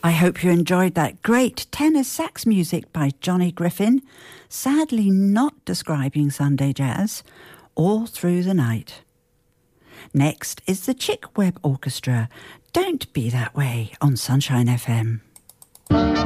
I hope you enjoyed that great tenor sax music by Johnny Griffin, sadly not describing Sunday jazz, all through the night. Next is the Chick Webb Orchestra, Don't Be That Way on Sunshine FM.